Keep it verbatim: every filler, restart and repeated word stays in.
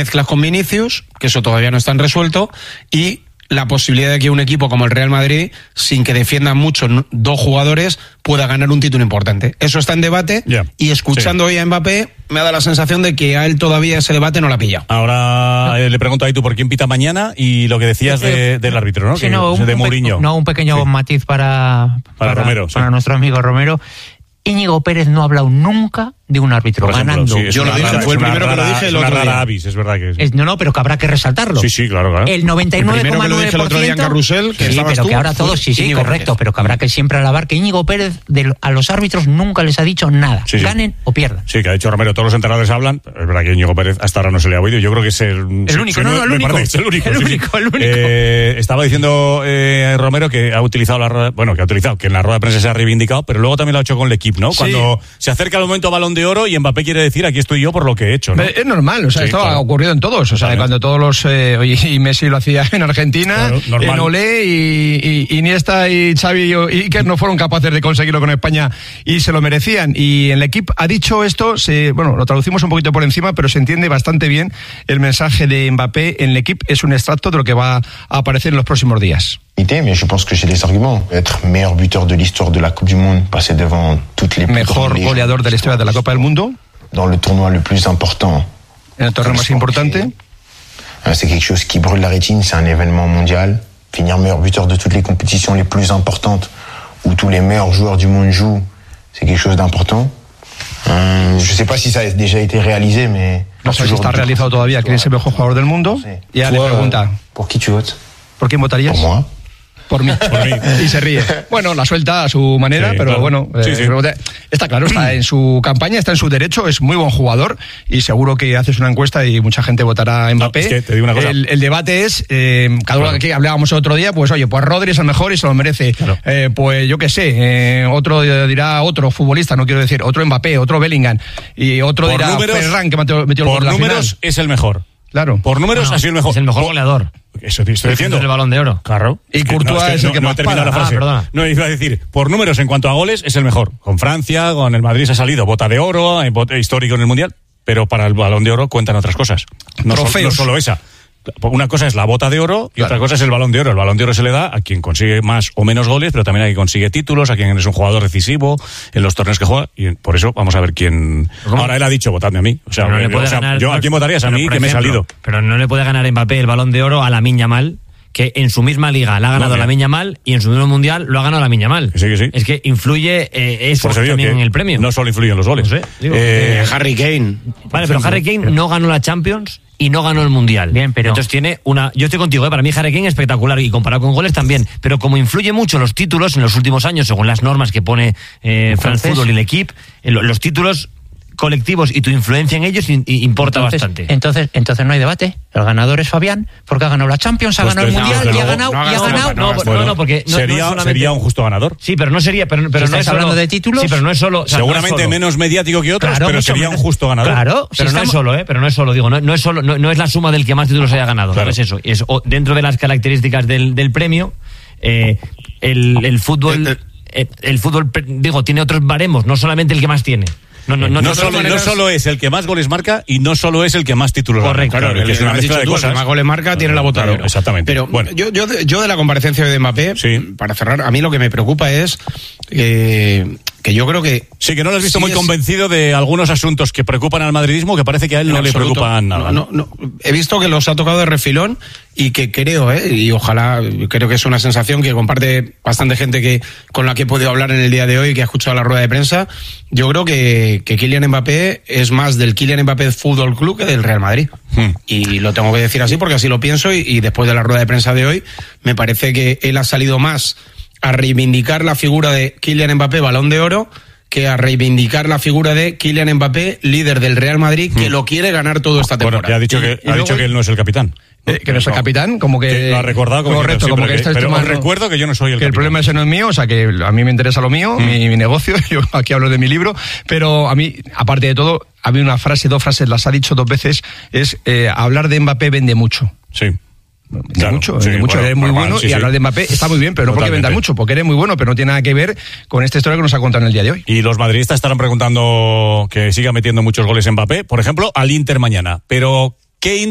mezclas con Vinicius, que eso todavía no está resuelto, y la posibilidad de que un equipo como el Real Madrid, sin que defiendan mucho dos jugadores, pueda ganar un título importante. Eso está en debate, yeah. y escuchando sí. hoy a Mbappé, me da la sensación de que a él todavía ese debate no la ha pillado. Ahora eh, le pregunto ahí tú por quién pita mañana y lo que decías de, del árbitro, ¿no? Sí, que, no, un, de Mourinho. No, un pequeño sí. matiz para, para, para Romero, para sí. nuestro amigo Romero. Íñigo Pérez no ha hablado nunca de un árbitro ejemplo, ganando. Sí, yo lo dije, rara, fue el primero rara, que lo dije el otro otro día. Avis, es verdad que es. Es, no, no, pero que habrá que resaltarlo. Sí, sí, claro, claro. El noventa y nueve coma nueve por ciento. El primero que lo dije el otro día en Carrusel, que sí, pero tú, que ahora todos, sí, sí, Íñigo correcto, Pérez. pero que habrá que siempre alabar que Íñigo Pérez de, a los árbitros nunca les ha dicho nada, sí, sí. ganen o pierdan. Sí, que ha dicho Romero, todos los entrenadores hablan, es verdad que Íñigo Pérez hasta ahora no se le ha oído, yo creo que es el... El único, sí, no, no, el me único. Es el único, el sí, único, sí. el único. Eh, estaba diciendo eh, Romero que ha utilizado la rueda, bueno, que ha utilizado, que en la rueda de prensa se ha reivindicado, pero luego también lo ha hecho con el equipo, ¿no? Sí. Cuando se acerca el momento Balón de Oro y Mbappé quiere decir, aquí estoy yo por lo que he hecho, ¿no? Es normal, o sea, sí, esto claro. ha ocurrido en todos, o sea, También. cuando todos los, eh, y Messi lo hacía en Argentina, claro, en Olé, y, y Iniesta y Xavi y Iker no fueron capaces de conseguirlo con España y se lo merecían. Y el equipo ha dicho esto, se, bueno, lo traducimos un poquito por encima, pero se entiende bastante bien el mensaje de Mbappé en el equipo, es un extracto de lo que va a aparecer en los próximos días. Mais je pense que j'ai des arguments. Être meilleur buteur de l'histoire de la Coupe du Monde, passer devant toutes les mejor goleador de la historia de la Copa del Mundo. Dans le tournoi le plus important. En el torneo más importante. C'est quelque chose qui brûle la rétine, c'est un événement mondial. Finir meilleur buteur de toutes les compétitions les plus importantes, où tous les meilleurs joueurs du monde jouent, c'est quelque chose d'important. Euh, je sais pas si ça a déjà été réalisé, mais... No sé si está realizado todavía quién es el mejor jugador del mundo. Y ya le pregunta... ¿Por qui tu votes? ¿Por quién votarías? Por moi. Por mí. Por mí. Y se ríe. Bueno, la suelta a su manera, sí, pero claro. bueno, sí, eh, sí. está claro, está en su campaña, está en su derecho, es muy buen jugador y seguro que haces una encuesta y mucha gente votará a Mbappé. No, es que te digo una cosa. El, el debate es, eh, cada uno claro. que hablábamos el otro día, pues oye, pues Rodri es el mejor y se lo merece. Claro. Eh, pues yo qué sé, eh, otro dirá otro futbolista, no quiero decir, otro Mbappé, otro Bellingham y otro por dirá números, Ferran que metió, metió el por gol en la números final. es el mejor. Claro. Por números no, ha sido el mejor. Es el mejor goleador. Eso te estoy diciendo. El Balón de Oro. Claro. Y es que, Courtois no, es, que es el no, que no más he terminado para. la frase. Ah, perdona. No, iba a decir, por números en cuanto a goles es el mejor. Con Francia, con el Madrid se ha salido bota de oro, histórico en el Mundial, pero para el Balón de Oro cuentan otras cosas. No, so, no solo esa. Una cosa es la bota de oro y claro. otra cosa es el Balón de Oro. El Balón de Oro se le da a quien consigue más o menos goles, pero también a quien consigue títulos, a quien es un jugador decisivo en los torneos que juega, y por eso vamos a ver quién... ¿Cómo? Ahora él ha dicho, votadme a mí. O sea, no eh, o sea ganar, yo, ¿a quién votarías? A mí, que ejemplo, me he salido. Pero no le puede ganar Mbappé el Balón de Oro a Lamine Yamal, que en su misma liga la ha ganado no, Lamine Yamal y en su mismo mundial lo ha ganado Lamine Yamal. Sí, que sí. Es que influye eh, eso también en el premio. No solo influyen los goles. No sé, digo, eh, Harry Kane. Vale, pero Harry Kane no ganó la Champions y no ganó el Mundial. Bien, pero... Entonces tiene una... Yo estoy contigo, ¿eh? Para mí Harry Kane es espectacular y comparado con goles también, pero como influye mucho los títulos en los últimos años, según las normas que pone eh, France Football y el equipo, los títulos colectivos y tu influencia en ellos importa entonces, bastante. Entonces, entonces no hay debate. El ganador es Fabián, porque ha ganado la Champions, ha pues ganado el Mundial no, y ha ganado... No, y ha no, ganado no, no, no, no, porque no, sería, no es solamente... sería un justo ganador. Sí, pero no sería... Pero, pero si no estáis es solo, hablando de títulos... Sí, pero no es solo... O sea, seguramente no es solo. menos mediático que otros, claro, pero sería menos, un justo ganador. Claro. Pero si no estamos... es solo, ¿eh? Pero no es solo, digo, no, no es solo, no, no es la suma del que más títulos haya ganado. Claro. No es eso. Es, o, dentro de las características del, del premio, eh, el, el fútbol... El, el fútbol, digo, tiene otros baremos, no solamente el que más tiene. No, no, no, no, no, solo, maneras... no solo es el que más goles marca y no solo es el que más títulos Correcto, gana. Claro, el, que es una mezcla de tú, cosas. El que más goles marca tiene la bota claro, de oro. Exactamente. Pero bueno. yo, yo, yo de la comparecencia de Mbappé, sí. para cerrar, a mí lo que me preocupa es eh, que yo creo que... Sí, que no lo has visto sí muy es... convencido de algunos asuntos que preocupan al madridismo, que parece que a él no en le absoluto. preocupan nada. No, no, no. He visto que los ha tocado de refilón y que creo, ¿eh? y ojalá, creo que es una sensación que comparte bastante gente que con la que he podido hablar en el día de hoy y que ha escuchado la rueda de prensa. Yo creo que, que Kylian Mbappé es más del Kylian Mbappé Fútbol Club que del Real Madrid. Hmm. Y lo tengo que decir así porque así lo pienso y, y después de la rueda de prensa de hoy me parece que él ha salido más a reivindicar la figura de Kylian Mbappé Balón de Oro que a reivindicar la figura de Kylian Mbappé, líder del Real Madrid, que hmm. lo quiere ganar todo esta temporada. Bueno, ya ha dicho, que, y, y ha luego, dicho que él no es el capitán. Eh, que no es el capitán, como que... que lo ha recordado como correcto, como que, que este pero tema os recuerdo que yo no soy el que capitán. El problema ese no es mío, o sea que a mí me interesa lo mío, mm. mi, mi negocio, yo aquí hablo de mi libro, pero a mí, aparte de todo, había una frase, dos frases, las ha dicho dos veces, es eh, hablar de Mbappé vende mucho. Sí. Vende claro, mucho, sí, vende mucho, bueno, eres muy normal, bueno sí, y sí. hablar de Mbappé está muy bien, pero no porque venda mucho, porque eres muy bueno, pero no tiene nada que ver con esta historia que nos ha contado en el día de hoy. Y los madridistas estarán preguntando que siga metiendo muchos goles Mbappé, por ejemplo, al Inter mañana, pero ¿qué